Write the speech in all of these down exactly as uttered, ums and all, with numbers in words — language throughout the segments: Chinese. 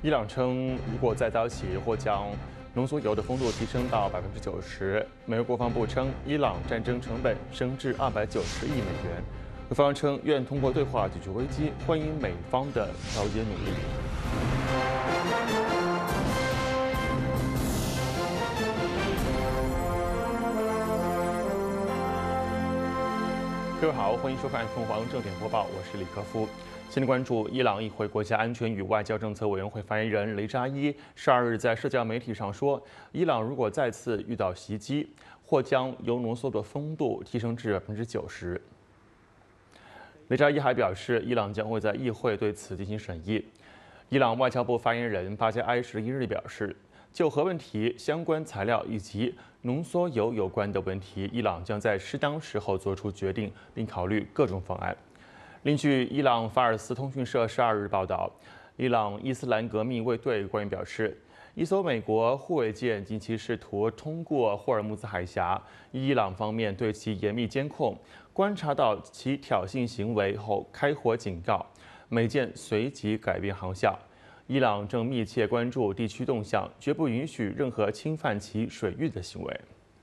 伊朗称，如果再遭袭，或将浓缩铀的丰度提升到百分之九十。美国国防部称，伊朗战争成本升至二百九十亿美元。俄方称愿通过对话解决危机，欢迎美方的调解努力。各位好，欢迎收看凤凰正点播报，我是李克夫。先来关注伊朗议会国家安全与外交政策委员会发言人雷扎伊十二日在社交媒体上说，伊朗如果再次遇到袭击，或将铀浓缩的丰度提升至百分之九十。雷扎伊还表示，伊朗将会在议会对此进行审议。伊朗外交部发言人巴加埃十一日表示，就核问题、相关材料以及浓缩铀有关的问题，伊朗将在适当时候做出决定，并考虑各种方案。另据伊朗法尔斯通讯社十二日报道，伊朗伊斯兰革命卫队官员表示，一艘美国护卫舰近期试图通过霍尔木兹海峡，伊朗方面对其严密监控，观察到其挑衅行为后开火警告，美舰随即改变航向。伊朗正密切关注地区动向，绝不允许任何侵犯其水域的行为。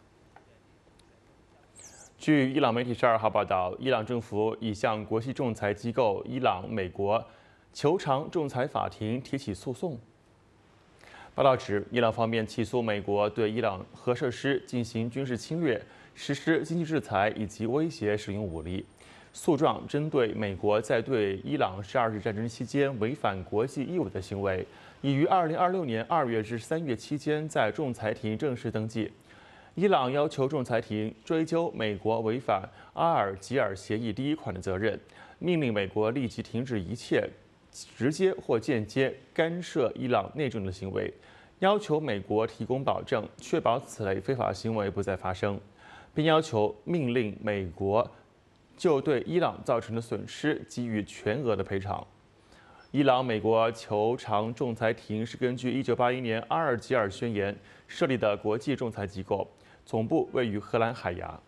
据伊朗媒体十二号报道，伊朗政府已向国际仲裁机构伊朗美国求偿仲裁法庭提起诉讼。报道指，伊朗方面起诉美国对伊朗核设施进行军事侵略、实施经济制裁以及威胁使用武力。诉状针对美国在对伊朗十二日战争期间违反国际义务的行为，已于二零二六年二月至三月期间在仲裁庭正式登记。伊朗要求仲裁庭追究美国违反阿尔及尔协议第一款的责任，命令美国立即停止一切直接或间接干涉伊朗内政的行为，要求美国提供保证，确保此类非法行为不再发生，并要求命令美国就对伊朗造成的损失给予全额的赔偿。伊朗美国求偿仲裁庭是根据一九八一年阿尔及尔宣言设立的国际仲裁机构，总部位于荷兰海牙。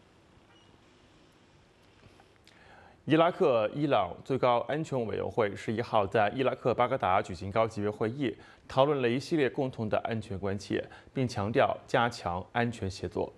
伊拉克伊朗最高安全委员会十一号在伊拉克巴格达举行高级别会议，讨论了一系列共同的安全关切，并强调加强安全协作。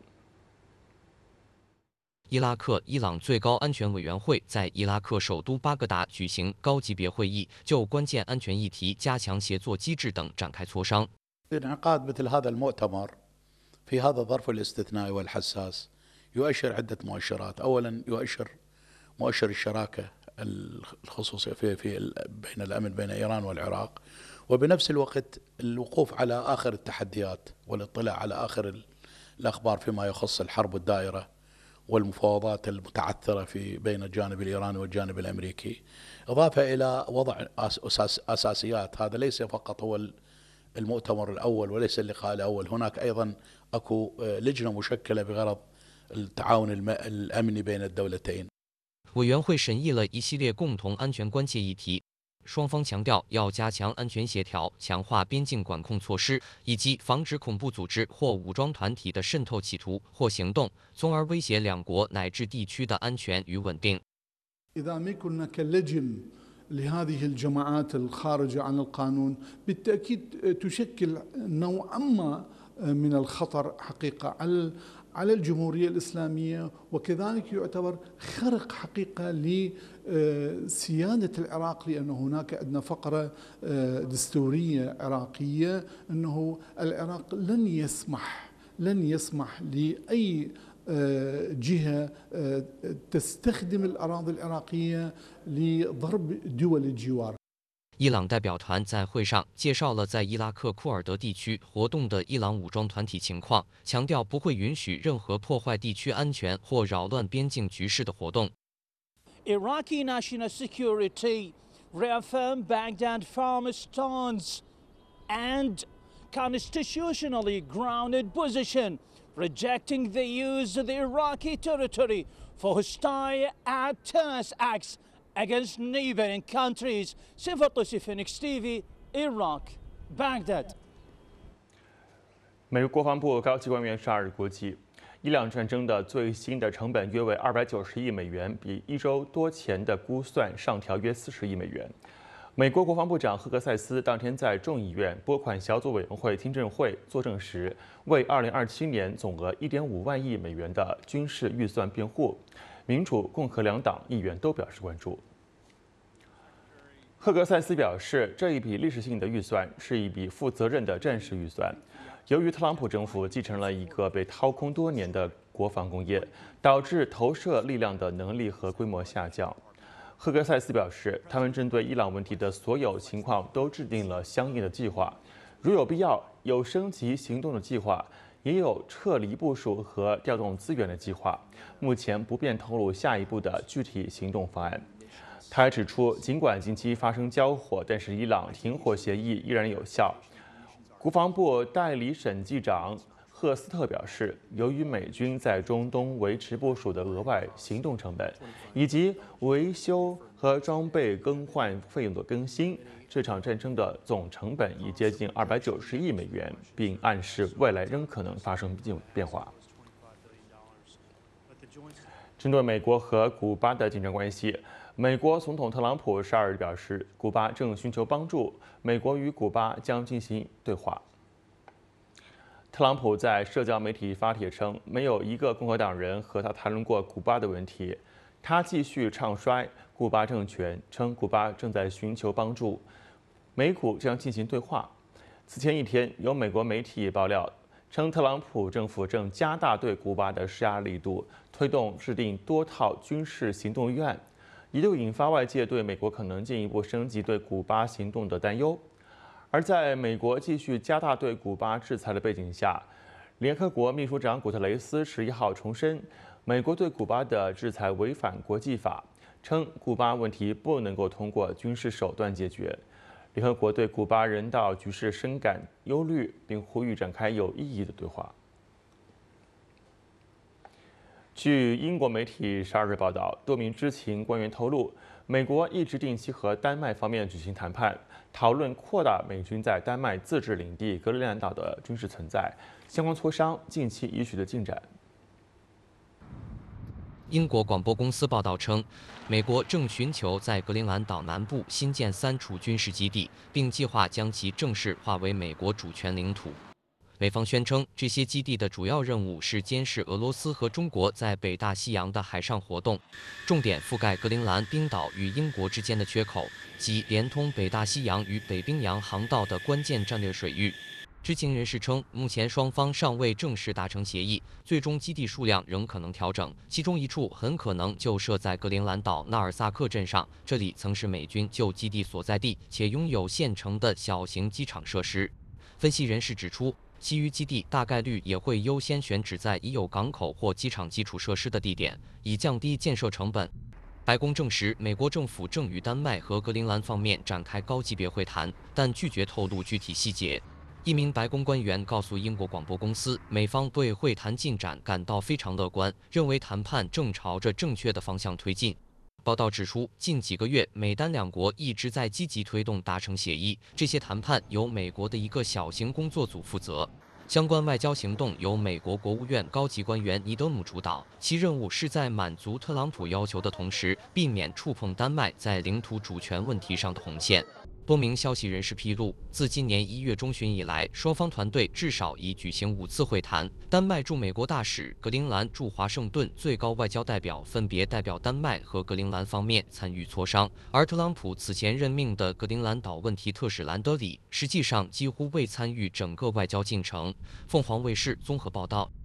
伊拉克伊朗最高安全委员会在伊拉克首都巴格达举行高级别会议，就关键安全议题、加强协作机制等展开磋商。 انعقاد مثل هذا المؤتمر في هذا الظرف الاستثنائي والحساس يؤشر عدة مؤشرات، أولا يؤشر مؤشر الشراكة الخصوصية في في بين الأمن بين إيران والعراق، وبنفس الوقت الوقوف على آخر التحديات والاطلاع على آخر الأخبار فيما يخص الحرب الدائرة والمفاوضات المتعثرة في بين الجانب الإيراني والجانب الأمريكي، إضافة إلى وضع أساس أساسيات. هذا ليس فقط هو المؤتمر الأول وليس اللقاء الأول، هناك أيضا أكو لجنة مشكلة بغرض التعاون الأمني بين الدولتين。 委员会审议了一系列共同安全关切议题，双方强调要加强安全协调，强化边境管控措施，以及防止恐怖组织或武装团体的渗透企图或行动，从而威胁两国乃至地区的安全与稳定。 إذا ما كنا كلجم لهذه الجماعات الخارجة عن القانون بالتأكيد تشكل نوعا ما من الخطر حقيقة على على الجمهورية الإسلامية، وكذلك يعتبر خرق حقيقة لسيادة العراق، لأن هناك عندنا فقرة دستورية عراقية أنه العراق لن يسمح لن يسمح لأي جهة تستخدم الأراضي العراقية لضرب دول الجوار。 伊朗代表团在会上介绍了在伊拉克库尔德地区活动的伊朗武装团体情况，强调不会允许任何破坏地区安全或扰乱边境局势的活动。 Iraqi national security reaffirmed Baghdad firm stance and constitutionally grounded position, rejecting the use of the Iraqi territory for hostile terrorist acts against neighboring countries. Sifa Tosi, Phoenix T V, Iraq, Baghdad. 美国国防部高级官员十二日估计，伊朗战争的最新的成本约为二百九十亿美元，比一周多前的估算上调约四十亿美元。 美国国防部长赫格塞斯当天在众议院拨款小组委员会听证会作证时，为二零二七年总额一点五万亿美元的军事预算辩护。民主、共和两党议员都表示关注。赫格塞斯表示，这一笔历史性的预算是一笔负责任的战时预算。由于特朗普政府继承了一个被掏空多年的国防工业，导致投射力量的能力和规模下降。赫格塞斯表示，他们针对伊朗问题的所有情况都制定了相应的计划，如有必要，有升级行动的计划，也有撤离部署和调动资源的计划。目前不便透露下一步的具体行动方案。他还指出，尽管近期发生交火，但是伊朗停火协议依然有效。国防部代理审计长赫斯特表示，由于美军在中东维持部署的额外行动成本，以及维修和装备更换费用的更新，这场战争的总成本已接近二百九十亿美元，并暗示未来仍可能发生变化。针对美国和古巴的紧张关系，美国总统特朗普十二日表示，古巴正寻求帮助，美国与古巴将进行对话。特朗普在社交媒体发帖称，没有一个共和党人和他谈论过古巴的问题。他继续唱衰古巴政权，称古巴正在寻求帮助，美古将进行对话。此前一天，有美国媒体爆料称，特朗普政府正加大对古巴的施压力度，推动制定多套军事行动预案，一度引发外界对美国可能进一步升级对古巴行动的担忧。而在美国继续加大对古巴制裁的背景下，联合国秘书长古特雷斯十一号重申，美国对古巴的制裁违反国际法，称古巴问题不能够通过军事手段解决。联合国对古巴人道局势深感忧虑，并呼吁展开有意义的对话。据英国媒体十二日报道，多名知情官员透露，美国一直定期和丹麦方面举行谈判，讨论扩大美军在丹麦自治领地格陵兰岛的军事存在。相关磋商近期已取得进展。 英国广播公司报道称，美国正寻求在格陵兰岛南部新建三处军事基地，并计划将其正式划为美国主权领土。美方宣称，这些基地的主要任务是监视俄罗斯和中国在北大西洋的海上活动，重点覆盖格陵兰冰岛与英国之间的缺口，及连通北大西洋与北冰洋航道的关键战略水域。知情人士称，目前双方尚未正式达成协议，最终基地数量仍可能调整，其中一处很可能就设在格陵兰岛纳尔萨克镇上，这里曾是美军旧基地所在地，且拥有现成的小型机场设施。分析人士指出，其余基地大概率也会优先选址在已有港口或机场基础设施的地点，以降低建设成本。白宫证实，美国政府正与丹麦和格陵兰方面展开高级别会谈，但拒绝透露具体细节。一名白宫官员告诉英国广播公司，美方对会谈进展感到非常乐观，认为谈判正朝着正确的方向推进。报道指出，近几个月，美丹两国一直在积极推动达成协议，这些谈判由美国的一个小型工作组负责。相关外交行动由美国国务院高级官员尼德姆主导，其任务是在满足特朗普要求的同时，避免触碰丹麦在领土主权问题上的红线。多名消息人士披露，自今年一月中旬以来，双方团队至少已举行五次会谈。丹麦驻美国大使、格陵兰驻华盛顿最高外交代表分别代表丹麦和格陵兰方面参与磋商，而特朗普此前任命的格陵兰岛问题特使兰德里，实际上几乎未参与整个外交进程。凤凰卫视综合报道。